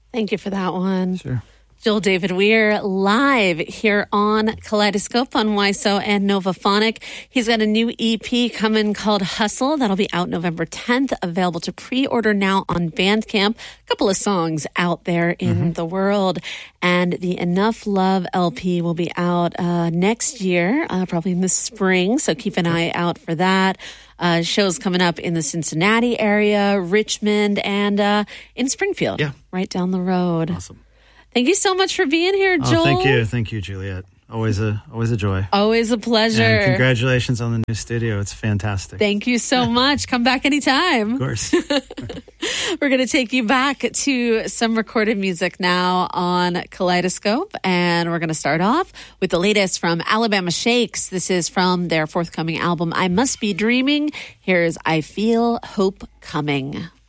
Thank you for that one. Sure. Joel David Weir live here on Kaleidoscope on WISO and Novaphonic. He's got a new EP coming called Hustle. That'll be out November 10th, available to pre-order now on Bandcamp. A couple of songs out there in the world. And the Enough Love LP will be out next year, probably in the spring. So keep an eye out for that. Shows coming up in the Cincinnati area, Richmond, and in Springfield, right down the road. Awesome. Thank you so much for being here, Joel. Thank you, Juliet. Always a joy. Always a pleasure. And congratulations on the new studio. It's fantastic. Thank you so much. Come back anytime. Of course. We're going to take you back to some recorded music now on Kaleidoscope, and we're going to start off with the latest from Alabama Shakes. This is from their forthcoming album, I Must Be Dreaming. Here's I Feel Hope Coming.